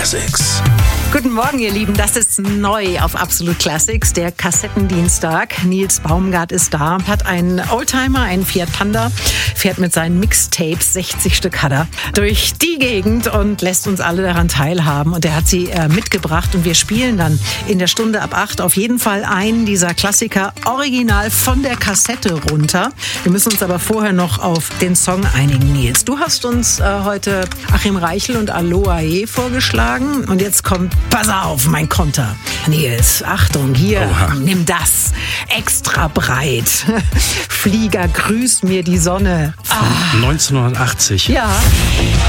Classics. Guten Morgen, ihr Lieben. Das ist neu auf Absolut Classics, der Kassettendienstag. Nils Baumgart ist da, hat einen Oldtimer, einen Fiat Panda, fährt mit seinen Mixtapes, 60 Stück hat er, durch die Gegend und lässt uns alle daran teilhaben. Und er hat sie mitgebracht und wir spielen dann in der Stunde ab 8 auf jeden Fall einen dieser Klassiker original von der Kassette runter. Wir müssen uns aber vorher noch auf den Song einigen, Nils. Du hast uns heute Achim Reichel und Aloha vorgeschlagen und jetzt kommt, pass auf, mein Konter. Nils, Achtung, hier, Oha. Nimm das. Extra breit. Flieger grüßt mir die Sonne. 1980. Ja.